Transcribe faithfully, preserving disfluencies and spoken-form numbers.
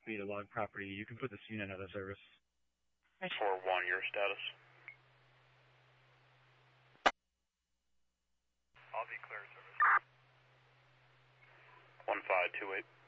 be to log property. You can put this unit out of service. four one, your status. I'll be clear service. one five two eight.